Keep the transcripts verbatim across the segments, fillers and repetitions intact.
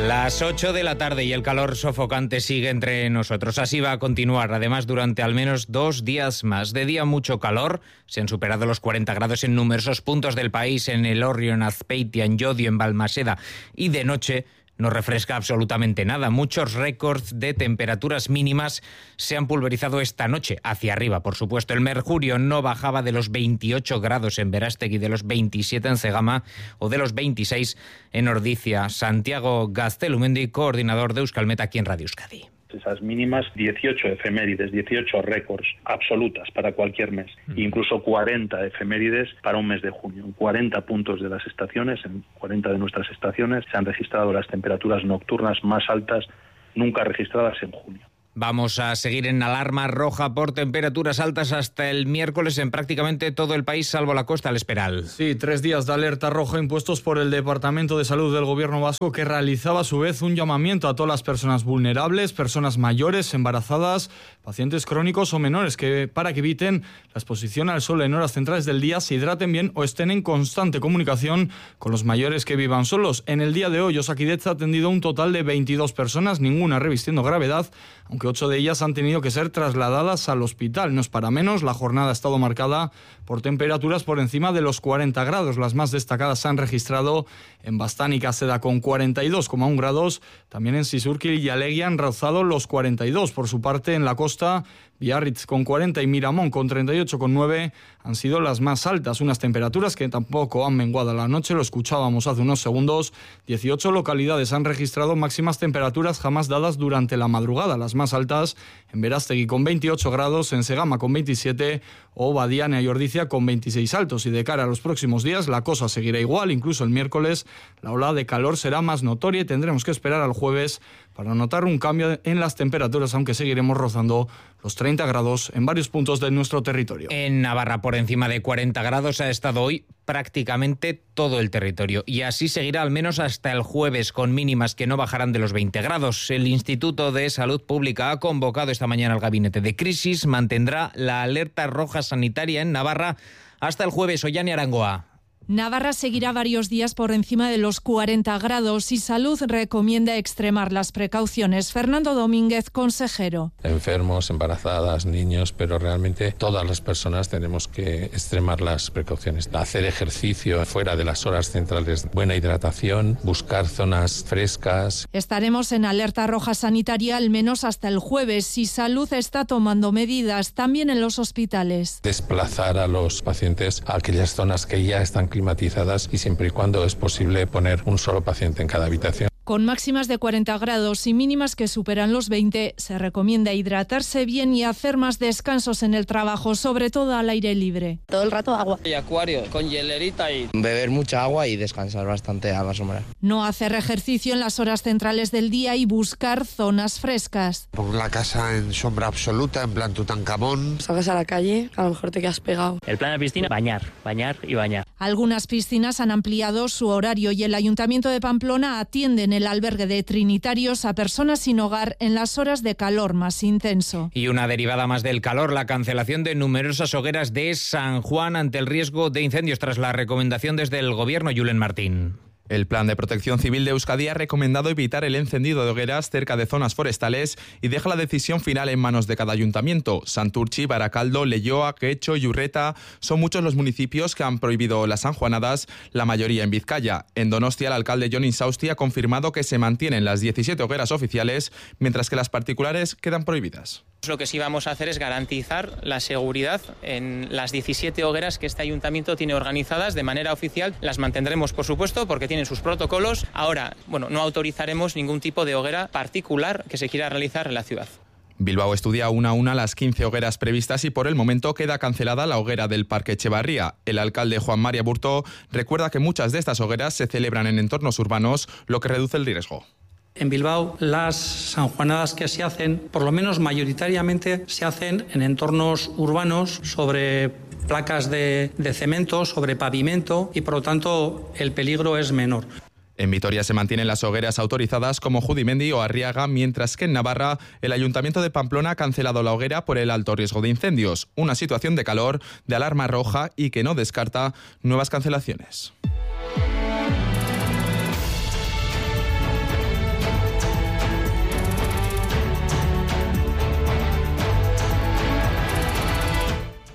Las ocho de la tarde y el calor sofocante sigue entre nosotros. Así va a continuar, además, durante al menos dos días más. De día mucho calor, se han superado los cuarenta grados en numerosos puntos del país, en Elorrio, en Azpeitia, en Llodio, en Balmaseda, y de noche no refresca absolutamente nada. Muchos récords de temperaturas mínimas se han pulverizado esta noche, hacia arriba, por supuesto. El mercurio no bajaba de los veintiocho grados en Berastegui, de los veintisiete en Cegama o de los veintiséis en Ordizia. Santiago Gaztelumendi, coordinador de Euskalmet aquí en Radio Euskadi. Esas mínimas, dieciocho efemérides, dieciocho récords absolutas para cualquier mes, mm. incluso cuarenta efemérides para un mes de junio. En cuarenta puntos de las estaciones, en cuarenta de nuestras estaciones, se han registrado las temperaturas nocturnas más altas nunca registradas en junio. Vamos a seguir en alarma roja por temperaturas altas hasta el miércoles en prácticamente todo el país, salvo la costa del Esperal. Sí, tres días de alerta roja impuestos por el Departamento de Salud del Gobierno vasco, que realizaba a su vez un llamamiento a todas las personas vulnerables, personas mayores, embarazadas, pacientes crónicos o menores, que para que eviten la exposición al sol en horas centrales del día, se hidraten bien o estén en constante comunicación con los mayores que vivan solos. En el día de hoy, Osakidetza ha atendido un total de veintidós personas, ninguna revistiendo gravedad, aunque ocho de ellas han tenido que ser trasladadas al hospital. No es para menos, la jornada ha estado marcada por temperaturas por encima de los cuarenta grados. Las más destacadas se han registrado en Baztán y Caseda con cuarenta y dos coma uno grados. También en Sisurquil y Alegia han rozado los cuarenta y dos. Por su parte, en la costa, Biarritz con cuarenta y Miramón con treinta y ocho coma nueve han sido las más altas. Unas temperaturas que tampoco han menguado a la noche, lo escuchábamos hace unos segundos. dieciocho localidades han registrado máximas temperaturas jamás dadas durante la madrugada. Las más altas en Berastegui con veintiocho grados, en Segama con veintisiete o Badiana y Ordizia con veintiséis altos. Y de cara a los próximos días la cosa seguirá igual. Incluso el miércoles la ola de calor será más notoria y tendremos que esperar al jueves para notar un cambio en las temperaturas, aunque seguiremos rozando los treinta grados en varios puntos de nuestro territorio. En Navarra, por encima de cuarenta grados, ha estado hoy prácticamente todo el territorio. Y así seguirá al menos hasta el jueves, con mínimas que no bajarán de los veinte grados. El Instituto de Salud Pública ha convocado esta mañana al Gabinete de Crisis. Mantendrá la alerta roja sanitaria en Navarra hasta el jueves. Ollane Arangoa. Navarra seguirá varios días por encima de los cuarenta grados y Salud recomienda extremar las precauciones. Fernando Domínguez, consejero. Enfermos, embarazadas, niños, pero realmente todas las personas tenemos que extremar las precauciones. Hacer ejercicio fuera de las horas centrales, buena hidratación, buscar zonas frescas. Estaremos en alerta roja sanitaria al menos hasta el jueves y Salud está tomando medidas también en los hospitales. Desplazar a los pacientes a aquellas zonas que ya están climatizadas y siempre y cuando es posible poner un solo paciente en cada habitación. Con máximas de cuarenta grados y mínimas que superan los veinte, se recomienda hidratarse bien y hacer más descansos en el trabajo, sobre todo al aire libre. Todo el rato agua. Y acuario, con hielerita y... beber mucha agua y descansar bastante a la sombra. No hacer ejercicio en las horas centrales del día y buscar zonas frescas. Por la casa en sombra absoluta, en plan Tutankamón. Salgas a la calle, a lo mejor te quedas pegado. El plan de piscina, bañar, bañar y bañar. Algunas piscinas han ampliado su horario y el Ayuntamiento de Pamplona atiende en el albergue de trinitarios a personas sin hogar en las horas de calor más intenso. Y una derivada más del calor, la cancelación de numerosas hogueras de San Juan ante el riesgo de incendios tras la recomendación desde el Gobierno. Julen Martín. El Plan de Protección Civil de Euskadi ha recomendado evitar el encendido de hogueras cerca de zonas forestales y deja la decisión final en manos de cada ayuntamiento. Santurtzi, Barakaldo, Leioa, Getxo y Urreta son muchos los municipios que han prohibido las sanjuanadas, la mayoría en Vizcaya. En Donostia, el alcalde Jon Insausti ha confirmado que se mantienen las diecisiete hogueras oficiales, mientras que las particulares quedan prohibidas. Lo que sí vamos a hacer es garantizar la seguridad en las diecisiete hogueras que este ayuntamiento tiene organizadas de manera oficial. Las mantendremos, por supuesto, porque tienen sus protocolos. Ahora, bueno, no autorizaremos ningún tipo de hoguera particular que se quiera realizar en la ciudad. Bilbao estudia una a una las quince hogueras previstas y por el momento queda cancelada la hoguera del Parque Echevarría. El alcalde Juan María Burto recuerda que muchas de estas hogueras se celebran en entornos urbanos, lo que reduce el riesgo. En Bilbao las sanjuanadas que se hacen, por lo menos mayoritariamente, se hacen en entornos urbanos sobre placas de, de cemento, sobre pavimento y por lo tanto el peligro es menor. En Vitoria se mantienen las hogueras autorizadas como Judimendi o Arriaga, mientras que en Navarra el Ayuntamiento de Pamplona ha cancelado la hoguera por el alto riesgo de incendios, una situación de calor, de alarma roja y que no descarta nuevas cancelaciones.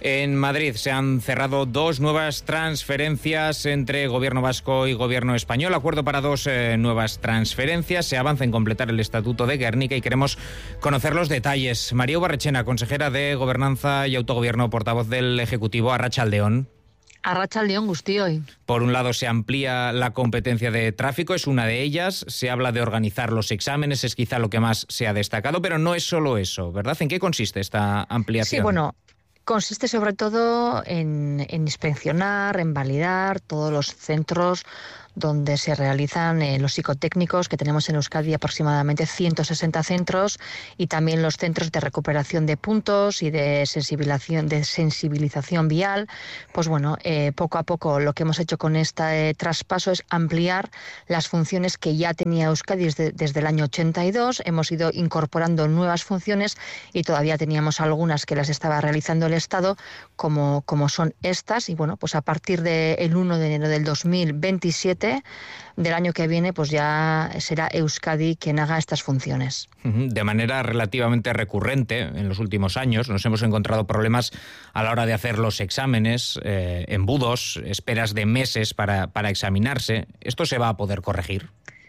En Madrid se han cerrado dos nuevas transferencias entre Gobierno vasco y Gobierno español. Acuerdo para dos eh, nuevas transferencias. Se avanza en completar el Estatuto de Gernika y queremos conocer los detalles. María Ubarrechena, consejera de Gobernanza y Autogobierno, portavoz del Ejecutivo. Arratsaldeon. Arratsaldeon guztioi. Por un lado se amplía la competencia de tráfico, es una de ellas. Se habla de organizar los exámenes, es quizá lo que más se ha destacado, pero no es solo eso, ¿verdad? ¿En qué consiste esta ampliación? Sí, bueno, consiste sobre todo en, en inspeccionar, en validar todos los centros donde se realizan eh, los psicotécnicos, que tenemos en Euskadi aproximadamente ciento sesenta centros, y también los centros de recuperación de puntos y de sensibilización, de sensibilización vial. Pues bueno, eh, poco a poco lo que hemos hecho con este eh, traspaso es ampliar las funciones que ya tenía Euskadi desde, desde el año ochenta y dos. Hemos ido incorporando nuevas funciones y todavía teníamos algunas que las estaba realizando el Estado, como, como son estas. Y bueno, pues a partir del uno de enero del dos mil veintisiete del año que viene, pues ya será Euskadi quien haga estas funciones. De manera relativamente recurrente en los últimos años nos hemos encontrado problemas a la hora de hacer los exámenes, eh, embudos, esperas de meses para, para examinarse. ¿Esto se va a poder corregir?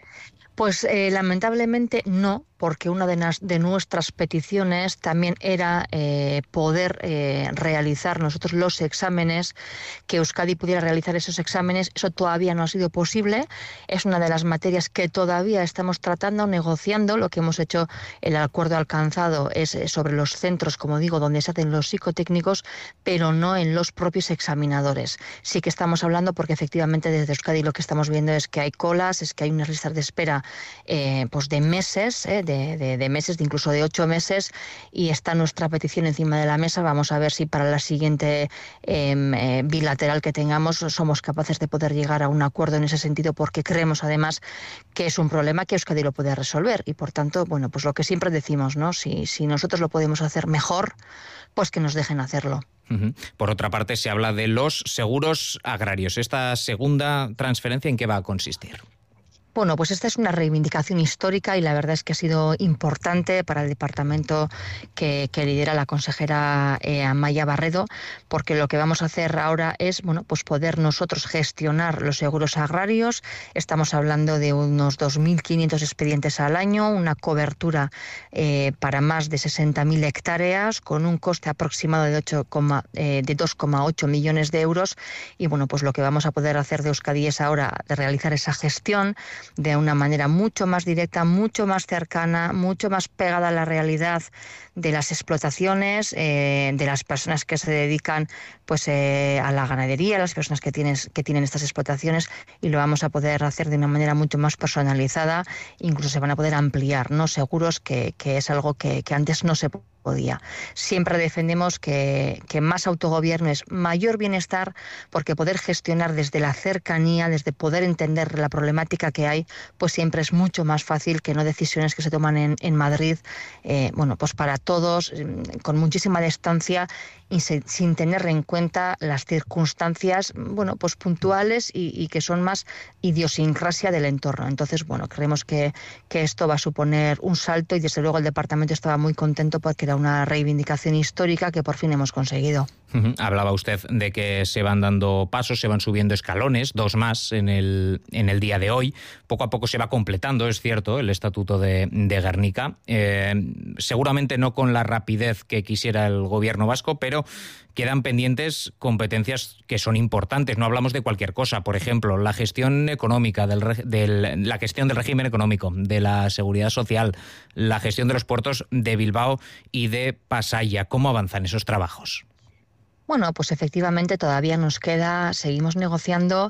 Pues eh, lamentablemente no, porque una de, nas, de nuestras peticiones también era eh, poder eh, realizar nosotros los exámenes, que Euskadi pudiera realizar esos exámenes. Eso todavía no ha sido posible. Es una de las materias que todavía estamos tratando, negociando. Lo que hemos hecho, el acuerdo alcanzado es sobre los centros, como digo, donde se hacen los psicotécnicos, pero no en los propios examinadores. Sí que estamos hablando, porque efectivamente desde Euskadi lo que estamos viendo es que hay colas, es que hay unas listas de espera eh, pues de meses, eh, de De, de, de meses, de incluso de ocho meses, y está nuestra petición encima de la mesa. Vamos a ver si para la siguiente eh, eh, bilateral que tengamos somos capaces de poder llegar a un acuerdo en ese sentido, porque creemos además que es un problema que Euskadi lo puede resolver, y por tanto, bueno, pues lo que siempre decimos, ¿no? Si, si nosotros lo podemos hacer mejor, pues que nos dejen hacerlo. Uh-huh. Por otra parte, se habla de los seguros agrarios. ¿Esta segunda transferencia en qué va a consistir? Bueno, pues esta es una reivindicación histórica y la verdad es que ha sido importante para el departamento que, que lidera la consejera eh, Amaia Barredo, porque lo que vamos a hacer ahora es, bueno, pues poder nosotros gestionar los seguros agrarios. Estamos hablando de unos dos mil quinientos expedientes al año, una cobertura eh, para más de sesenta mil hectáreas, con un coste aproximado de, ocho, eh, de dos coma ocho millones de euros. Y bueno, pues lo que vamos a poder hacer de Euskadi es ahora de realizar esa gestión de una manera mucho más directa, mucho más cercana, mucho más pegada a la realidad de las explotaciones, eh, de las personas que se dedican pues eh, a la ganadería, las personas que tienen, que tienen estas explotaciones, y lo vamos a poder hacer de una manera mucho más personalizada. Incluso se van a poder ampliar, ¿no?, seguros, que, que es algo que, que antes no se podía. Siempre defendemos que, que más autogobierno es mayor bienestar, porque poder gestionar desde la cercanía, desde poder entender la problemática que hay, pues siempre es mucho más fácil que no decisiones que se toman en, en Madrid, eh, bueno, pues para todos, con muchísima distancia y se, sin tener en cuenta las circunstancias, bueno, pues puntuales y, y que son más idiosincrasia del entorno. Entonces, bueno, creemos que, que esto va a suponer un salto, y desde luego el departamento estaba muy contento porque era una reivindicación histórica que por fin hemos conseguido. Uh-huh. Hablaba usted de que se van dando pasos, se van subiendo escalones, dos más en el, en el día de hoy. Poco a poco se va completando, es cierto, el Estatuto de, de Gernika. Eh, seguramente no con la rapidez que quisiera el gobierno vasco, pero quedan pendientes competencias que son importantes. No hablamos de cualquier cosa. Por ejemplo, la gestión económica, del, del, la gestión del régimen económico, de la seguridad social, la gestión de los puertos de Bilbao y de Pasaia. ¿Cómo avanzan esos trabajos? Bueno, pues efectivamente todavía nos queda, seguimos negociando.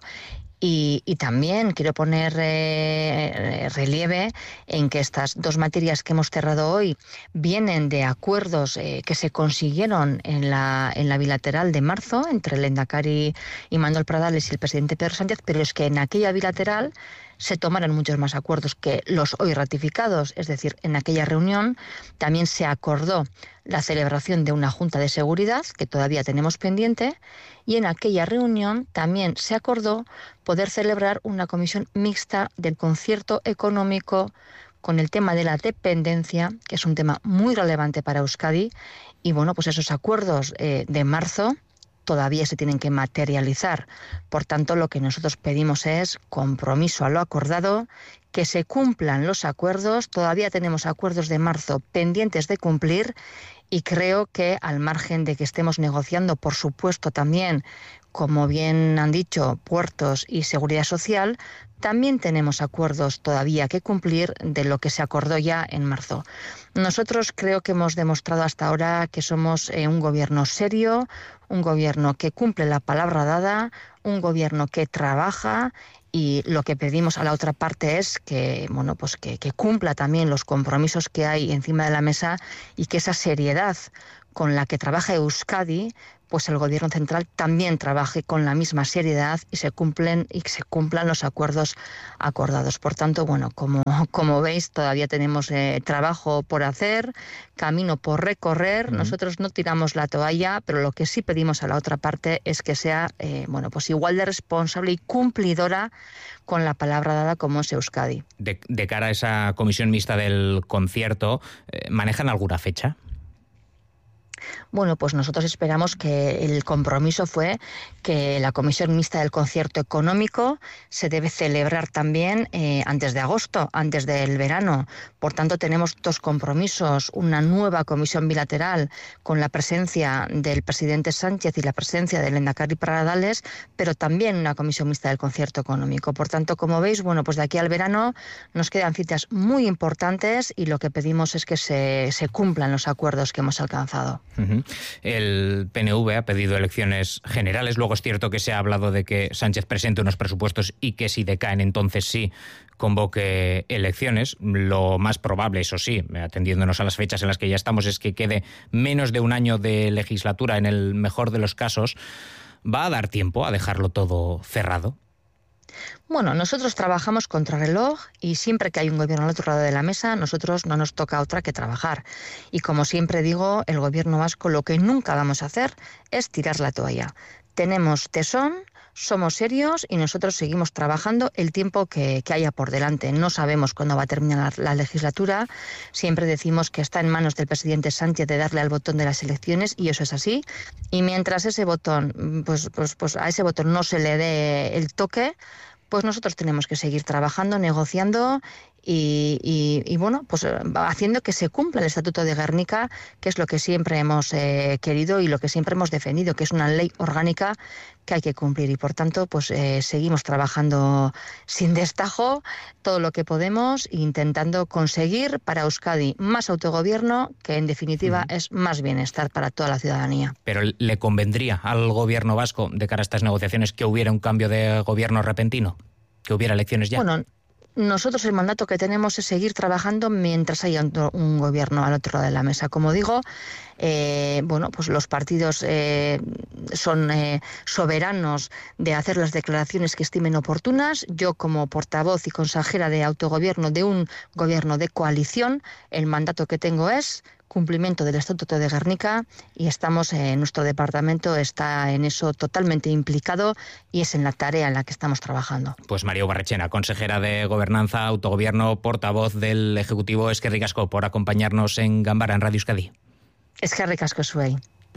Y, y también quiero poner eh, relieve en que estas dos materias que hemos cerrado hoy vienen de acuerdos eh, que se consiguieron en la, en la bilateral de marzo entre el Lehendakari y Manuel Pradales y el presidente Pedro Sánchez, pero es que en aquella bilateral se tomaron muchos más acuerdos que los hoy ratificados. Es decir, en aquella reunión también se acordó la celebración de una Junta de Seguridad, que todavía tenemos pendiente, y en aquella reunión también se acordó poder celebrar una comisión mixta del concierto económico con el tema de la dependencia, que es un tema muy relevante para Euskadi, y bueno, pues esos acuerdos eh, de marzo todavía se tienen que materializar. Por tanto, lo que nosotros pedimos es compromiso a lo acordado, que se cumplan los acuerdos. Todavía tenemos acuerdos de marzo pendientes de cumplir y creo que al margen de que estemos negociando, por supuesto, también, como bien han dicho, puertos y seguridad social, también tenemos acuerdos todavía que cumplir de lo que se acordó ya en marzo. Nosotros creo que hemos demostrado hasta ahora que somos eh, un gobierno serio, un gobierno que cumple la palabra dada, un gobierno que trabaja, y lo que pedimos a la otra parte es que, bueno, pues que, que cumpla también los compromisos que hay encima de la mesa y que esa seriedad con la que trabaja Euskadi, pues el Gobierno central también trabaje con la misma seriedad y se cumplen y se cumplan los acuerdos acordados. Por tanto, bueno, como, como veis, todavía tenemos eh, trabajo por hacer, camino por recorrer. Uh-huh. Nosotros no tiramos la toalla, pero lo que sí pedimos a la otra parte es que sea, eh, bueno, pues igual de responsable y cumplidora con la palabra dada como es Euskadi. De, de cara a esa comisión mixta del concierto, eh, ¿manejan alguna fecha? Bueno, pues nosotros esperamos que el compromiso fue que la Comisión Mixta del Concierto Económico se debe celebrar también eh, antes de agosto, antes del verano. Por tanto, tenemos dos compromisos, una nueva comisión bilateral con la presencia del presidente Sánchez y la presencia del Lehendakari Pradales, pero también una comisión mixta del Concierto Económico. Por tanto, como veis, bueno, pues de aquí al verano nos quedan citas muy importantes y lo que pedimos es que se, se cumplan los acuerdos que hemos alcanzado. Uh-huh. El P N V ha pedido elecciones generales. Luego es cierto que se ha hablado de que Sánchez presente unos presupuestos y que si decaen, entonces sí convoque elecciones. Lo más probable, eso sí, atendiéndonos a las fechas en las que ya estamos, es que quede menos de un año de legislatura en el mejor de los casos. ¿Va a dar tiempo a dejarlo todo cerrado? Bueno, nosotros trabajamos contra reloj y siempre que hay un gobierno al otro lado de la mesa, nosotros no nos toca otra que trabajar. Y como siempre digo, el gobierno vasco lo que nunca vamos a hacer es tirar la toalla. Tenemos tesón, somos serios y nosotros seguimos trabajando el tiempo que, que haya por delante. No sabemos cuándo va a terminar la, la legislatura. Siempre decimos que está en manos del presidente Sánchez de darle al botón de las elecciones y eso es así. Y mientras ese botón, pues, pues, pues a ese botón no se le dé el toque, pues nosotros tenemos que seguir trabajando, negociando y, y, y bueno, pues haciendo que se cumpla el Estatuto de Gernika, que es lo que siempre hemos eh, querido y lo que siempre hemos defendido, que es una ley orgánica que hay que cumplir. Y por tanto, pues eh, seguimos trabajando sin destajo todo lo que podemos, intentando conseguir para Euskadi más autogobierno, que en definitiva uh-huh. es más bienestar para toda la ciudadanía. Pero ¿le convendría al gobierno vasco, de cara a estas negociaciones, que hubiera un cambio de gobierno repentino? ¿Que hubiera elecciones ya? Bueno, nosotros el mandato que tenemos es seguir trabajando mientras haya un, un gobierno al otro lado de la mesa. Como digo, eh, bueno, pues los partidos eh, son eh, soberanos de hacer las declaraciones que estimen oportunas. Yo, como portavoz y consejera de autogobierno de un gobierno de coalición, el mandato que tengo es cumplimiento del Estatuto de Gernika y estamos, eh, nuestro departamento está en eso totalmente implicado y es en la tarea en la que estamos trabajando. Pues María Ubarretxena, consejera de Gobernanza, Autogobierno, portavoz del Ejecutivo, eskerrik asko por acompañarnos en Ganbara, en Radio Euskadi. Eskerrik asko zuei.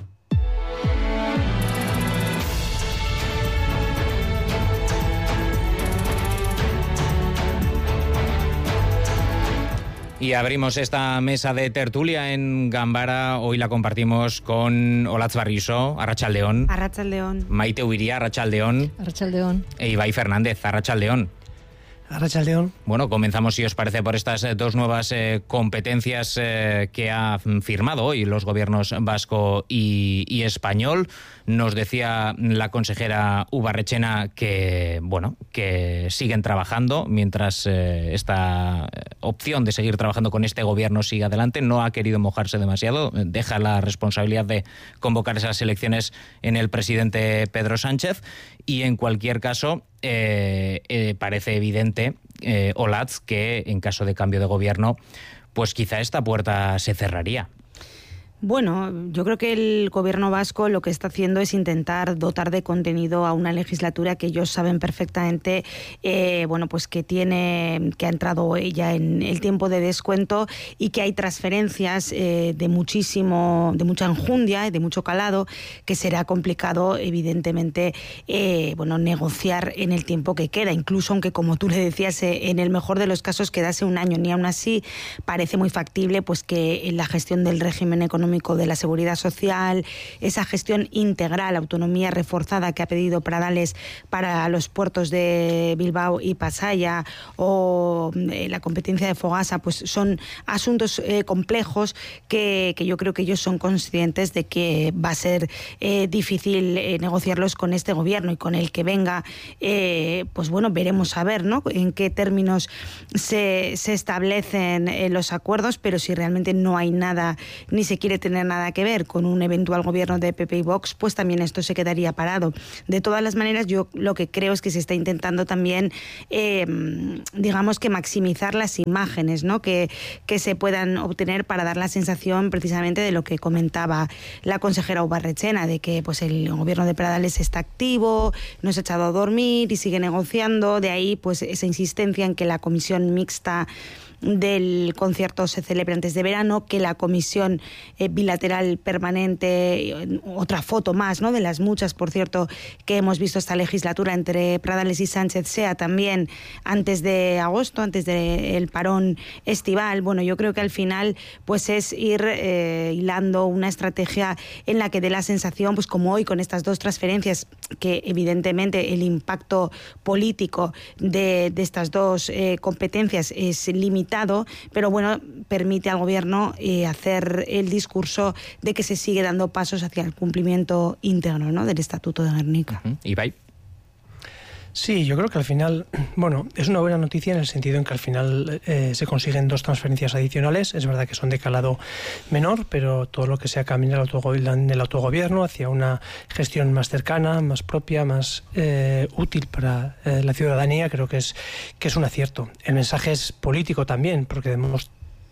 Y abrimos esta mesa de tertulia en Ganbara. Hoy la compartimos con Olatz Barriso, Arratsaldeon. Arratsaldeon. Maite Ubiria, Arratsaldeon. Arratsaldeon. E Ibai Fernández, Arratsaldeon. Arratsaldeon. Bueno, comenzamos, si os parece, por estas dos nuevas eh, competencias eh, que ha firmado hoy los gobiernos vasco y, y español. Nos decía la consejera Ubarretxena que, bueno, que siguen trabajando mientras eh, esta opción de seguir trabajando con este gobierno sigue adelante. No ha querido mojarse demasiado, deja la responsabilidad de convocar esas elecciones en el presidente Pedro Sánchez y, en cualquier caso, eh, eh, parece evidente, eh, Olatz, que en caso de cambio de gobierno, pues quizá esta puerta se cerraría. Bueno, yo creo que el gobierno vasco lo que está haciendo es intentar dotar de contenido a una legislatura que ellos saben perfectamente, eh, bueno, pues que tiene, que ha entrado ya en el tiempo de descuento y que hay transferencias eh, de muchísimo, de mucha enjundia y de mucho calado, que será complicado, evidentemente, eh, bueno, negociar en el tiempo que queda, incluso aunque, como tú le decías, eh, en el mejor de los casos quedase un año, ni aún así parece muy factible, pues que en la gestión del régimen económico de la seguridad social, esa gestión integral, autonomía reforzada que ha pedido Pradales para los puertos de Bilbao y Pasaia, o eh, la competencia de Fogasa, pues son asuntos eh, complejos que, que yo creo que ellos son conscientes de que va a ser eh, difícil eh, negociarlos con este gobierno, y con el que venga, eh, pues bueno, veremos a ver, ¿no?, en qué términos se, se establecen eh, los acuerdos, pero si realmente no hay nada, ni se quiere tener nada que ver con un eventual gobierno de P P y Vox, pues también esto se quedaría parado. De todas las maneras, yo lo que creo es que se está intentando también, eh, digamos que maximizar las imágenes, ¿no?, que, que se puedan obtener para dar la sensación precisamente de lo que comentaba la consejera Ubarretxena, de que pues el gobierno de Pradales está activo, no se ha echado a dormir y sigue negociando. De ahí pues esa insistencia en que la comisión mixta del concierto se celebre antes de verano, que la comisión eh, bilateral permanente, otra foto más, ¿no?, de las muchas, por cierto, que hemos visto esta legislatura entre Pradales y Sánchez, sea también antes de agosto, antes del parón estival. Bueno, yo creo que al final pues es ir eh, hilando una estrategia en la que dé la sensación, pues como hoy con estas dos transferencias, que evidentemente el impacto político de, de estas dos eh, competencias es limitado, pero bueno, permite al gobierno eh, hacer el discurso de que se sigue dando pasos hacia el cumplimiento íntegro, ¿no?, del Estatuto de Gernika. Uh-huh. Ibai. Sí, yo creo que al final, bueno, es una buena noticia en el sentido en que al final eh, se consiguen dos transferencias adicionales. Es verdad que son de calado menor, pero todo lo que sea caminar en el autogobierno hacia una gestión más cercana, más propia, más eh, útil para eh, la ciudadanía, creo que es, que es un acierto. El mensaje es político también, porque debemos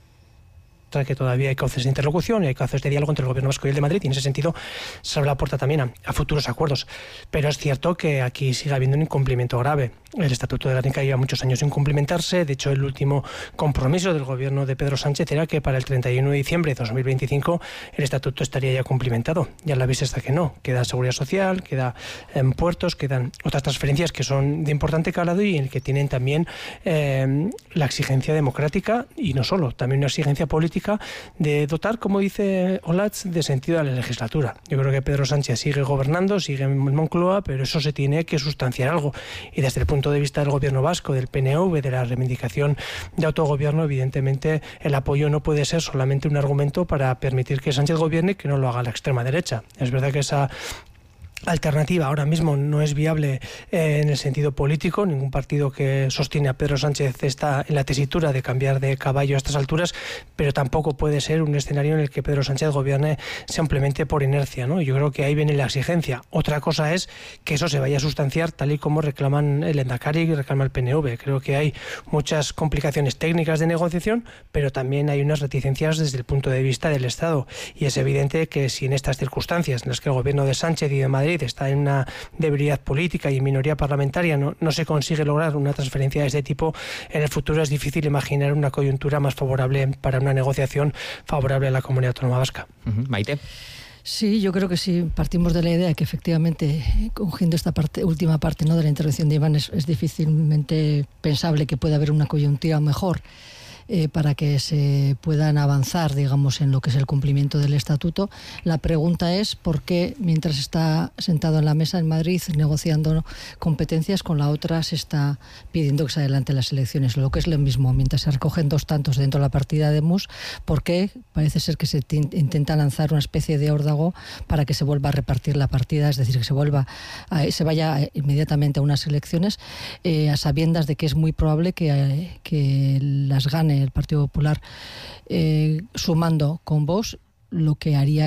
que todavía hay cauces de interlocución y hay cauces de diálogo entre el gobierno vasco y el de Madrid, y en ese sentido se abre la puerta también a, a futuros acuerdos. Pero es cierto que aquí sigue habiendo un incumplimiento grave. El Estatuto de Gernika lleva muchos años sin cumplimentarse. De hecho, el último compromiso del gobierno de Pedro Sánchez era que para el treinta y uno de diciembre de dos mil veinticinco el Estatuto estaría ya cumplimentado. Ya la veis hasta que no. Queda seguridad social, queda en puertos, quedan otras transferencias que son de importante calado y en el que tienen también eh, la exigencia democrática, y no solo, también una exigencia política de dotar, como dice Olatz, de sentido a la legislatura. Yo creo que Pedro Sánchez sigue gobernando, sigue en Moncloa, pero eso se tiene que sustanciar algo. Y desde el punto de vista del gobierno vasco, del P N V, de la reivindicación de autogobierno, evidentemente el apoyo no puede ser solamente un argumento para permitir que Sánchez gobierne y que no lo haga la extrema derecha. Es verdad que esa alternativa ahora mismo no es viable eh, en el sentido político. Ningún partido que sostiene a Pedro Sánchez está en la tesitura de cambiar de caballo a estas alturas, pero tampoco puede ser un escenario en el que Pedro Sánchez gobierne simplemente por inercia, ¿no? Yo creo que ahí viene la exigencia. Otra cosa es que eso se vaya a sustanciar tal y como reclaman el Endacari y reclama el P N V. Creo que hay muchas complicaciones técnicas de negociación, pero también hay unas reticencias desde el punto de vista del Estado, y es evidente que si en estas circunstancias en las que el gobierno de Sánchez y de Madrid está en una debilidad política y en minoría parlamentaria, no, no se consigue lograr una transferencia de este tipo, en el futuro es difícil imaginar una coyuntura más favorable para una negociación favorable a la comunidad autónoma vasca. Uh-huh. Maite. Sí, yo creo que sí, partimos de la idea de que efectivamente, cogiendo esta parte, última parte, ¿no?, de la intervención de Iván, es, es difícilmente pensable que pueda haber una coyuntura mejor Eh, para que se puedan avanzar, digamos, en lo que es el cumplimiento del Estatuto. La pregunta es por qué, mientras está sentado en la mesa en Madrid negociando competencias, con la otra se está pidiendo que se adelante las elecciones, lo que es lo mismo, mientras se recogen dos tantos dentro de la partida de Mus, ¿por qué parece ser que se intenta lanzar una especie de órdago para que se vuelva a repartir la partida, es decir, que se vuelva a, se vaya inmediatamente a unas elecciones, eh, a sabiendas de que es muy probable que, eh, que las gane el Partido Popular, eh, sumando con Vox, lo que haría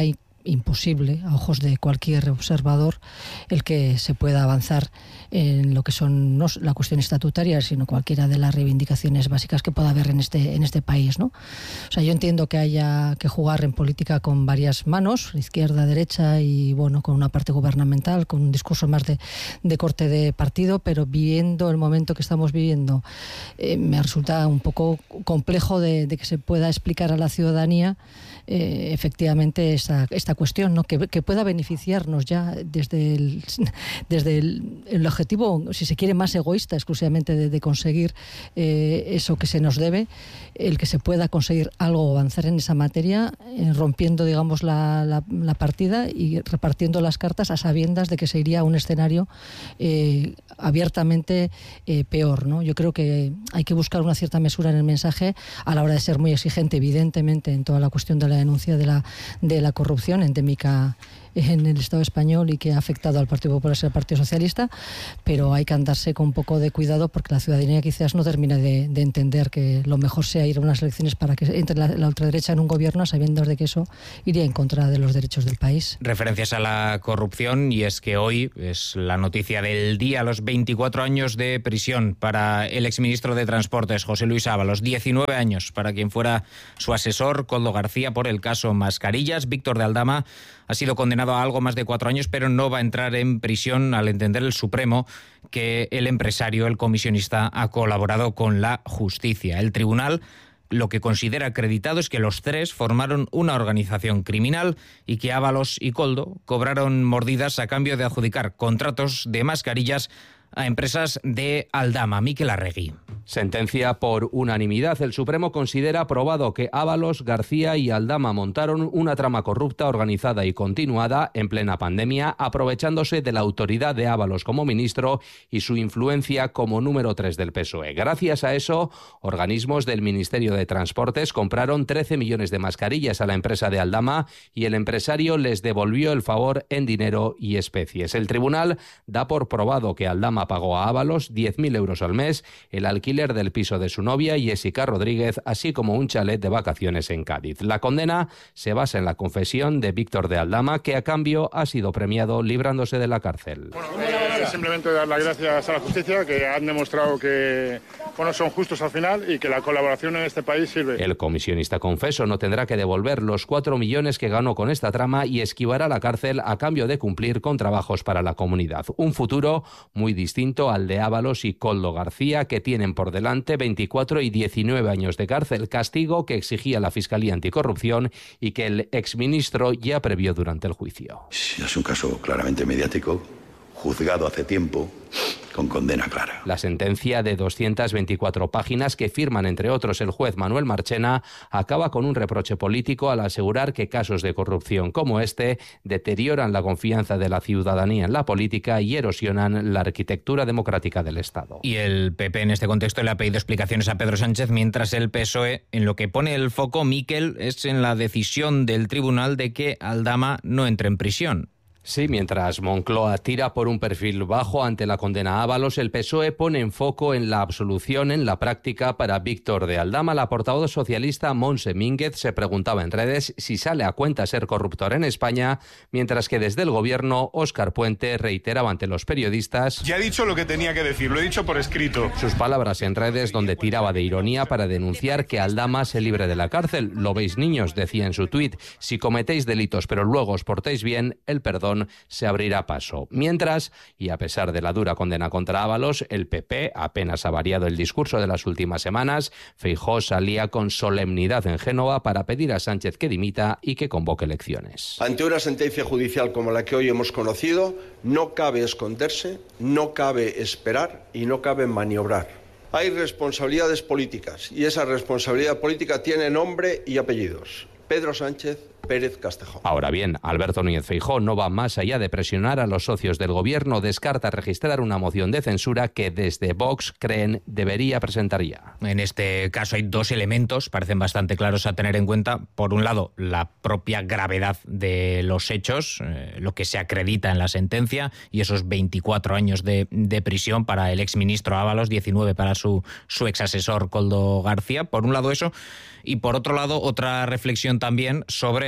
imposible a ojos de cualquier observador el que se pueda avanzar en lo que son no la cuestión estatutaria, sino cualquiera de las reivindicaciones básicas que pueda haber en este en este país, ¿no? O sea, yo entiendo que haya que jugar en política con varias manos, izquierda, derecha y bueno, con una parte gubernamental, con un discurso más de, de corte de partido, pero viendo el momento que estamos viviendo, eh, me resulta un poco complejo de, de que se pueda explicar a la ciudadanía Eh, efectivamente esta, esta cuestión, ¿no? que, que pueda beneficiarnos ya desde el, desde el, el objetivo, si se quiere, más egoísta exclusivamente de, de conseguir eh, eso que se nos debe, el que se pueda conseguir algo o avanzar en esa materia, eh, rompiendo, digamos, la, la, la partida y repartiendo las cartas a sabiendas de que se iría a un escenario eh, abiertamente eh, peor, ¿no? Yo creo que hay que buscar una cierta mesura en el mensaje a la hora de ser muy exigente, evidentemente, en toda la cuestión de la denuncia de la, de la corrupción endémica en el Estado español y que ha afectado al Partido Popular y al Partido Socialista, pero hay que andarse con un poco de cuidado porque la ciudadanía quizás no termina de, de entender que lo mejor sea ir a unas elecciones para que entre la, la ultraderecha en un gobierno, sabiendo de que eso iría en contra de los derechos del país. Referencias a la corrupción, y es que hoy es la noticia del día, los veinticuatro años de prisión para el exministro de Transportes, José Luis Ábalos, diecinueve años para quien fuera su asesor, Koldo García, por el caso Mascarillas. Víctor de Aldama ha sido condenado a algo más de cuatro años, pero no va a entrar en prisión al entender el Supremo que el empresario, el comisionista, ha colaborado con la justicia. El tribunal lo que considera acreditado es que los tres formaron una organización criminal y que Ábalos y Koldo cobraron mordidas a cambio de adjudicar contratos de mascarillas a empresas de Aldama. Mikel Arregui. Sentencia por unanimidad. El Supremo considera probado que Ábalos, García y Aldama montaron una trama corrupta organizada y continuada en plena pandemia, aprovechándose de la autoridad de Ábalos como ministro y su influencia como número tres del P S O E. Gracias a eso, organismos del Ministerio de Transportes compraron trece millones de mascarillas a la empresa de Aldama y el empresario les devolvió el favor en dinero y especies. El tribunal da por probado que Aldama pagó a Ábalos diez mil euros al mes, el alquiler del piso de su novia, Jessica Rodríguez, así como un chalet de vacaciones en Cádiz. La condena se basa en la confesión de Víctor de Aldama, que a cambio ha sido premiado librándose de la cárcel. Bueno, eh, simplemente dar las gracias a la justicia, que han demostrado que bueno, son justos al final y que la colaboración en este país sirve. El comisionista confeso no tendrá que devolver los cuatro millones que ganó con esta trama y esquivará la cárcel a cambio de cumplir con trabajos para la comunidad. Un futuro muy distinto al de Ábalos y Koldo García, que tienen por delante veinticuatro y diecinueve años de cárcel, castigo que exigía la Fiscalía Anticorrupción y que el exministro ya previó durante el juicio. Es un caso claramente mediático, juzgado hace tiempo, con condena clara. La sentencia de doscientas veinticuatro páginas que firman, entre otros, el juez Manuel Marchena, acaba con un reproche político al asegurar que casos de corrupción como este deterioran la confianza de la ciudadanía en la política y erosionan la arquitectura democrática del Estado. Y el P P en este contexto le ha pedido explicaciones a Pedro Sánchez, mientras el P S O E, en lo que pone el foco, Mikel, es en la decisión del tribunal de que Aldama no entre en prisión. Sí, mientras Moncloa tira por un perfil bajo ante la condena a Ábalos, el P S O E pone en foco en la absolución en la práctica para Víctor de Aldama. La portavoz socialista Montse Mínguez se preguntaba en redes si sale a cuenta ser corruptor en España, mientras que desde el gobierno Óscar Puente reiteraba ante los periodistas: Ya he dicho lo que tenía que decir, lo he dicho por escrito. Sus palabras en redes, donde tiraba de ironía para denunciar que Aldama se libre de la cárcel. Lo veis, niños, decía en su tuit, si cometéis delitos pero luego os portéis bien, el perdón se abrirá paso. Mientras, y a pesar de la dura condena contra Ábalos, el P P apenas ha variado el discurso de las últimas semanas. Feijóo salía con solemnidad en Génova para pedir a Sánchez que dimita y que convoque elecciones. Ante una sentencia judicial como la que hoy hemos conocido, no cabe esconderse, no cabe esperar y no cabe maniobrar. Hay responsabilidades políticas y esa responsabilidad política tiene nombre y apellidos. Pedro Sánchez Pérez Castejón. Ahora bien, Alberto Núñez Feijóo no va más allá de presionar a los socios del gobierno. Descarta registrar una moción de censura que desde Vox creen debería presentar ya. En este caso hay dos elementos, parecen bastante claros a tener en cuenta. Por un lado, la propia gravedad de los hechos, eh, lo que se acredita en la sentencia, y esos veinticuatro años de, de prisión para el exministro Ábalos, diecinueve para su, su exasesor Koldo García. Por un lado eso, y por otro lado otra reflexión también sobre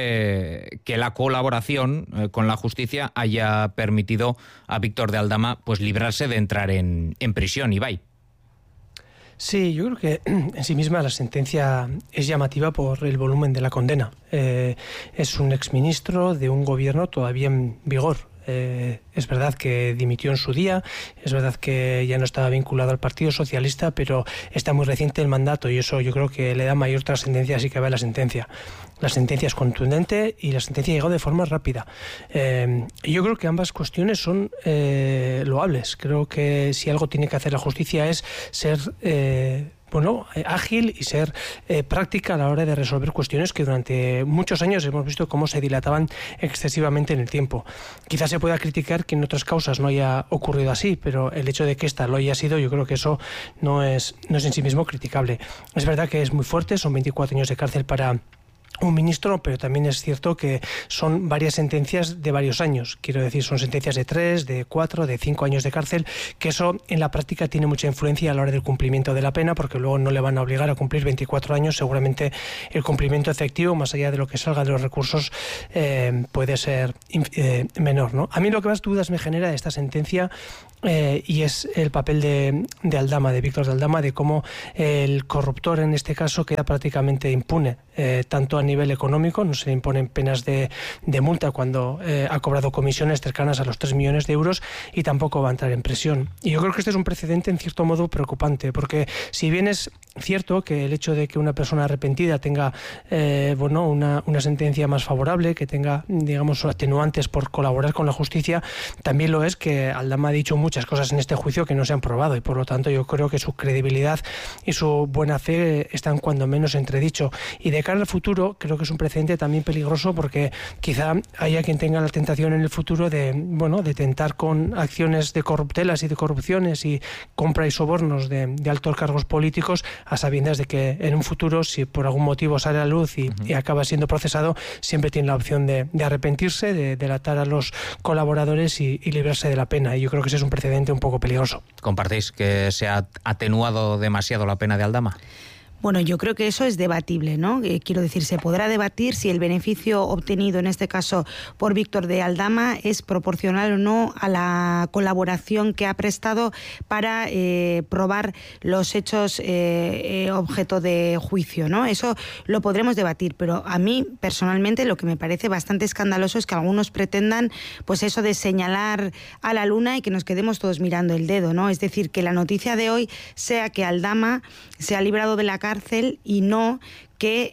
que, que la colaboración eh, con la justicia haya permitido a Víctor de Aldama pues librarse de entrar en, en prisión, Ibai. Sí, yo creo que en sí misma la sentencia es llamativa por el volumen de la condena. Eh, es un exministro de un gobierno todavía en vigor. Eh, es verdad que dimitió en su día, es verdad que ya no estaba vinculado al Partido Socialista, pero está muy reciente el mandato y eso yo creo que le da mayor trascendencia si cabe a la sentencia. La sentencia es contundente y la sentencia llegó de forma rápida. Eh, yo creo que ambas cuestiones son eh, loables. Creo que si algo tiene que hacer la justicia es ser... Eh, bueno, eh, ágil y ser eh, práctica a la hora de resolver cuestiones que durante muchos años hemos visto cómo se dilataban excesivamente en el tiempo. Quizás se pueda criticar que en otras causas no haya ocurrido así, pero el hecho de que esta lo haya sido, yo creo que eso no es, no es en sí mismo criticable. Es verdad que es muy fuerte, son veinticuatro años de cárcel para un ministro, pero también es cierto que son varias sentencias de varios años. Quiero decir, son sentencias de tres, de cuatro, de cinco años de cárcel, que eso en la práctica tiene mucha influencia a la hora del cumplimiento de la pena, porque luego no le van a obligar a cumplir veinticuatro años. Seguramente el cumplimiento efectivo, más allá de lo que salga de los recursos, eh, puede ser eh, menor, ¿no? A mí lo que más dudas me genera de esta sentencia Eh, y es el papel de, de Aldama, de Víctor de Aldama, de cómo el corruptor en este caso queda prácticamente impune, eh, tanto a nivel económico, no se le imponen penas de, de multa cuando eh, ha cobrado comisiones cercanas a los tres millones de euros y tampoco va a entrar en prisión. Y yo creo que este es un precedente en cierto modo preocupante, porque si bien es cierto que el hecho de que una persona arrepentida tenga eh, bueno, una, una sentencia más favorable, que tenga, digamos, atenuantes por colaborar con la justicia, también lo es que Aldama ha dicho muchas cosas en este juicio que no se han probado y por lo tanto yo creo que su credibilidad y su buena fe están cuando menos entredicho. Y de cara al futuro creo que es un precedente también peligroso, porque quizá haya quien tenga la tentación en el futuro de, bueno, de tentar con acciones de corruptelas y de corrupciones y compra y sobornos de, de altos cargos políticos, a sabiendas de que en un futuro, si por algún motivo sale a la luz y, uh-huh. y acaba siendo procesado, siempre tiene la opción de, de arrepentirse, de delatar a los colaboradores y, y librarse de la pena. Y yo creo que ese es un precedente un poco peligroso. ¿Compartéis que se ha atenuado demasiado la pena de Aldama? Bueno, yo creo que eso es debatible, ¿no? Eh, quiero decir, se podrá debatir si el beneficio obtenido, en este caso por Víctor de Aldama, es proporcional o no a la colaboración que ha prestado para eh, probar los hechos eh, eh, objeto de juicio, ¿no? Eso lo podremos debatir, pero a mí, personalmente, lo que me parece bastante escandaloso es que algunos pretendan, pues eso de señalar a la luna y que nos quedemos todos mirando el dedo, ¿no? Es decir, que la noticia de hoy sea que Aldama se ha librado de la cárcel cárcel y no que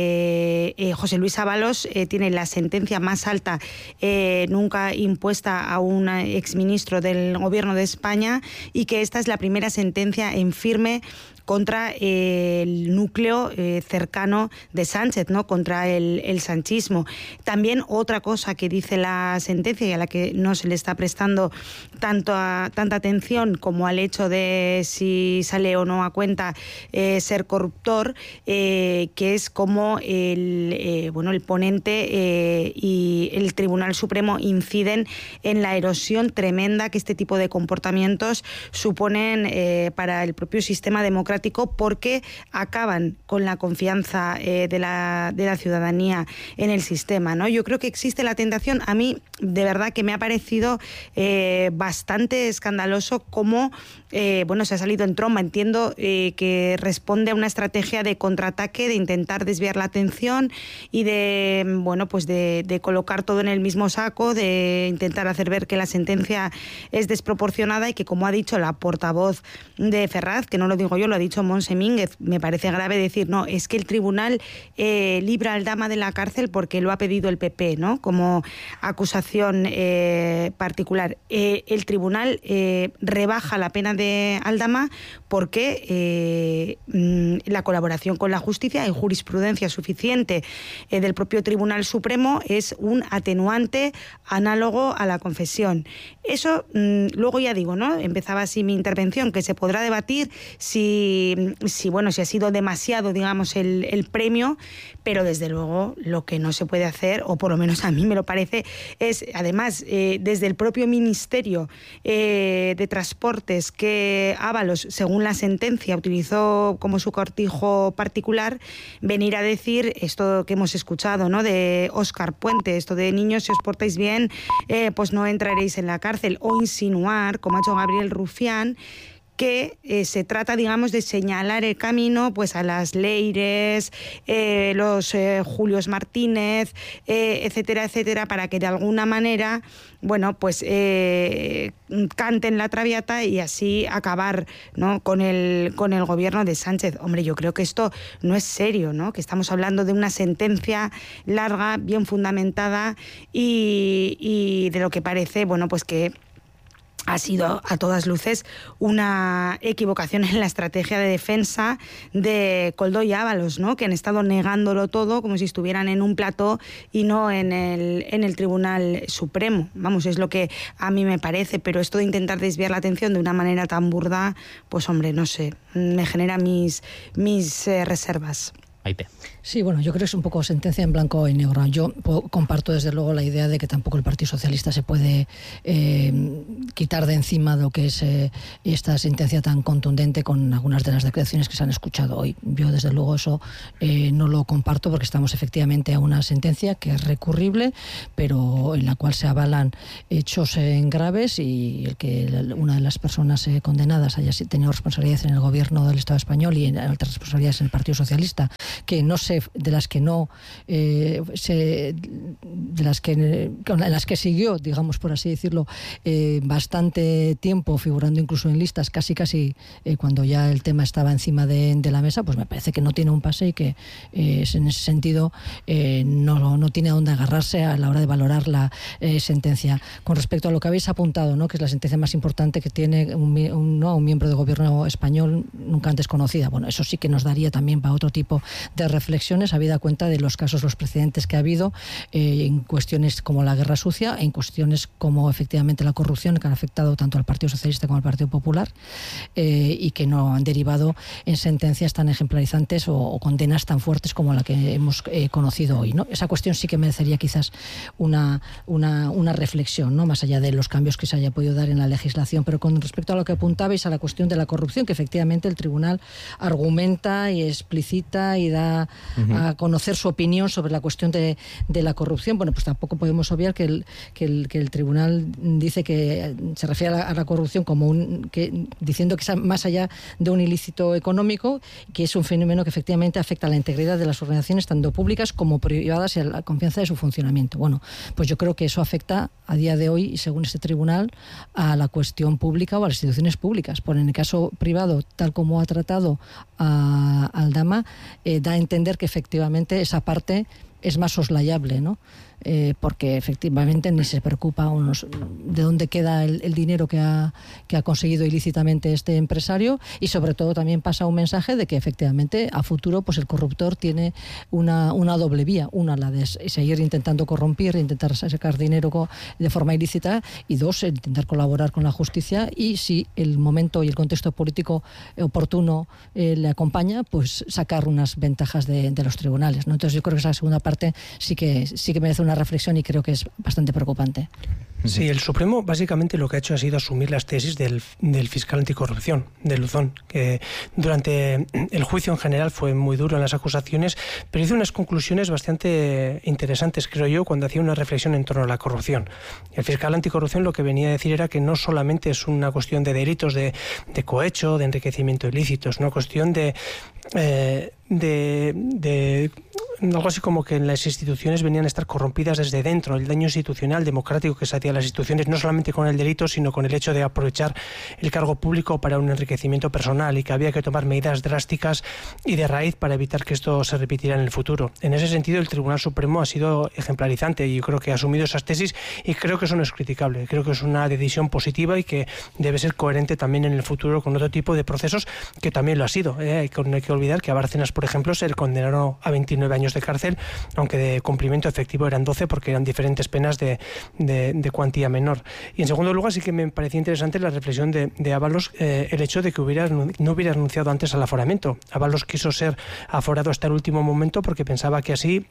eh, eh, José Luis Ábalos eh, tiene la sentencia más alta eh, nunca impuesta a un exministro del Gobierno de España, y que esta es la primera sentencia en firme contra eh, el núcleo eh, cercano de Sánchez, ¿no? Contra el, el sanchismo. También otra cosa que dice la sentencia y a la que no se le está prestando tanto a, tanta atención como al hecho de si sale o no a cuenta eh, ser corruptor, eh, que es como el, eh, bueno, el ponente eh, y el Tribunal Supremo inciden en la erosión tremenda que este tipo de comportamientos suponen eh, para el propio sistema democrático, porque acaban con la confianza eh, de, la, de la ciudadanía en el sistema, ¿no? Yo creo que existe la tentación. A mí, de verdad, que me ha parecido eh, bastante escandaloso cómo eh, bueno, se ha salido en tromba. Entiendo eh, que responde a una estrategia de contraataque, de intentar desviar la atención y de, bueno, pues de, de colocar todo en el mismo saco, de intentar hacer ver que la sentencia es desproporcionada y que, como ha dicho la portavoz de Ferraz, que no lo digo yo, lo ha dicho Montse Mínguez, me parece grave decir, no, es que el tribunal eh, libra a Aldama de la cárcel porque lo ha pedido el P P, ¿no? Como acusación eh, particular. Eh, el tribunal eh, rebaja la pena de Aldama porque eh, la colaboración con la justicia, en jurisprudencia suficiente eh, del propio Tribunal Supremo, es un atenuante análogo a la confesión. Eso, mmm, luego ya digo, ¿no? Empezaba así mi intervención, que se podrá debatir si si, si, bueno, si ha sido demasiado, digamos, el, el premio, pero desde luego lo que no se puede hacer, o por lo menos a mí me lo parece, es además eh, desde el propio Ministerio eh, de Transportes, que Ábalos, según la sentencia, utilizó como su cortijo particular, venir a decir esto que hemos escuchado, ¿no?, de Óscar Puente, esto de niños, si os portáis bien, eh, pues no entraréis en la cárcel, o insinuar, como ha hecho Gabriel Rufián, que eh, se trata, digamos, de señalar el camino pues a las Leires, eh, los eh, Julios Martínez, eh, etcétera, etcétera, para que de alguna manera, bueno, pues eh, canten la traviata y así acabar, ¿no?, con el, con el gobierno de Sánchez. Hombre, yo creo que esto no es serio, ¿no?, que estamos hablando de una sentencia larga, bien fundamentada y, y de lo que parece, bueno, pues que ha sido a todas luces una equivocación en la estrategia de defensa de Koldo y Ábalos, ¿no?, que han estado negándolo todo como si estuvieran en un plató y no en el, en el Tribunal Supremo. Vamos, es lo que a mí me parece, pero esto de intentar desviar la atención de una manera tan burda, pues hombre, no sé, me genera mis, mis eh, reservas. Maite. Sí, bueno, yo creo que es un poco sentencia en blanco y negro. Yo comparto desde luego la idea de que tampoco el Partido Socialista se puede eh, quitar de encima lo que es eh, esta sentencia tan contundente con algunas de las declaraciones que se han escuchado hoy. Yo desde luego eso eh, no lo comparto, porque estamos efectivamente a una sentencia que es recurrible, pero en la cual se avalan hechos eh, graves, y el que una de las personas eh, condenadas haya tenido responsabilidades en el gobierno del Estado español y en otras responsabilidades en el Partido Socialista, que no se de las que no eh, se, de las que con las que siguió, digamos por así decirlo, eh, bastante tiempo, figurando incluso en listas, casi casi eh, cuando ya el tema estaba encima de, de la mesa, pues me parece que no tiene un pase y que eh, en ese sentido eh, no, no tiene a dónde agarrarse a la hora de valorar la eh, sentencia. Con respecto a lo que habéis apuntado, ¿no?, que es la sentencia más importante que tiene un, un, ¿no? un miembro del gobierno español nunca antes conocida, bueno, eso sí que nos daría también para otro tipo de reflexiones, habida cuenta de los casos, los precedentes que ha habido eh, en cuestiones como la guerra sucia, en cuestiones como efectivamente la corrupción, que han afectado tanto al Partido Socialista como al Partido Popular, eh, y que no han derivado en sentencias tan ejemplarizantes o, o condenas tan fuertes como la que hemos eh, conocido hoy, ¿no? Esa cuestión sí que merecería quizás una, una, una reflexión, ¿no?, más allá de los cambios que se haya podido dar en la legislación. Pero con respecto a lo que apuntabais, a la cuestión de la corrupción, que efectivamente el tribunal argumenta y explicita y da uh-huh. a conocer su opinión sobre la cuestión de, de la corrupción, bueno, pues tampoco podemos obviar que el, que el, que el tribunal dice que se refiere a la, a la corrupción como un, que, diciendo que es más allá de un ilícito económico, que es un fenómeno que efectivamente afecta a la integridad de las organizaciones, tanto públicas como privadas, y a la confianza de su funcionamiento. Bueno, pues yo creo que eso afecta a día de hoy, y según este tribunal, a la cuestión pública o a las instituciones públicas. Por en el caso privado, tal como ha tratado a Aldama, eh, da a entender que efectivamente esa parte es más soslayable, ¿no? Eh, porque efectivamente ni se preocupa unos, de dónde queda el, el dinero que ha, que ha conseguido ilícitamente este empresario, y sobre todo también pasa un mensaje de que efectivamente a futuro pues el corruptor tiene una, una doble vía: una, la de seguir intentando corrompir, intentar sacar dinero de forma ilícita, y dos, intentar colaborar con la justicia, y si el momento y el contexto político oportuno eh, le acompaña, pues sacar unas ventajas de, de los tribunales, ¿no? Entonces yo creo que esa segunda parte sí que, sí que merece una reflexión, y creo que es bastante preocupante. Sí, el Supremo básicamente lo que ha hecho ha sido asumir las tesis del, del fiscal anticorrupción, de Luzón, que durante el juicio en general fue muy duro en las acusaciones, pero hizo unas conclusiones bastante interesantes, creo yo, cuando hacía una reflexión en torno a la corrupción. El fiscal anticorrupción lo que venía a decir era que no solamente es una cuestión de delitos de, de cohecho, de enriquecimiento ilícito, es una cuestión de... Eh, de, de algo así como que las instituciones venían a estar corrompidas desde dentro, el daño institucional, democrático que se hacía a las instituciones, no solamente con el delito, sino con el hecho de aprovechar el cargo público para un enriquecimiento personal, y que había que tomar medidas drásticas y de raíz para evitar que esto se repitiera en el futuro. En ese sentido, el Tribunal Supremo ha sido ejemplarizante, y yo creo que ha asumido esas tesis, y creo que eso no es criticable, creo que es una decisión positiva y que debe ser coherente también en el futuro con otro tipo de procesos que también lo ha sido. ¿eh? Hay que olvidar que a Bárcenas, por ejemplo, se le condenaron a veintinueve años años de cárcel, aunque de cumplimiento efectivo eran doce porque eran diferentes penas de, de, de cuantía menor. Y en segundo lugar sí que me parecía interesante la reflexión de, de Ábalos, eh, el hecho de que hubiera, no hubiera renunciado antes al aforamiento. Ábalos quiso ser aforado hasta el último momento porque pensaba que así